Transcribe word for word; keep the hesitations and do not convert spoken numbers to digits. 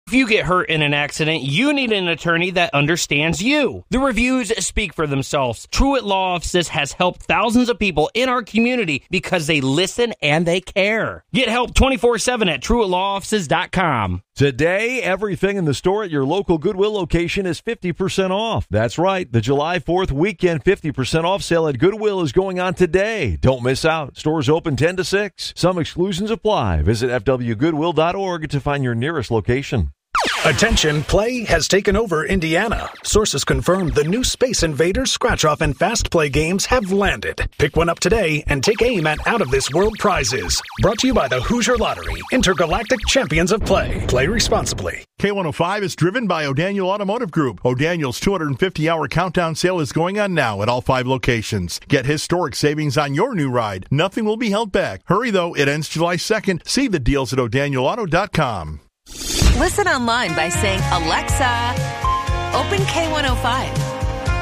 If you get hurt in an accident, you need an attorney that understands you. The reviews speak for themselves. Truett Law Offices has helped thousands of people in our community because they listen and they care. Get help twenty-four seven at truett law offices dot com. Today, everything in the store at your local Goodwill location is fifty percent off. That's right. The July fourth weekend fifty percent off sale at Goodwill is going on today. Don't miss out. Stores open ten to six. Some exclusions apply. Visit f w goodwill dot org to find your nearest location. Attention, play has taken over Indiana. Sources confirm the new Space Invaders scratch-off and fast play games have landed. Pick one up today and take aim at out-of-this-world prizes. Brought to you by the Hoosier Lottery, Intergalactic Champions of Play. Play responsibly. K one oh five is driven by O'Daniel Automotive Group. O'Daniel's two hundred fifty hour countdown sale is going on now at all five locations. Get historic savings on your new ride. Nothing will be held back. Hurry, though. It ends July second. See the deals at o'daniel auto dot com. Listen online by saying, Alexa, open K one oh five.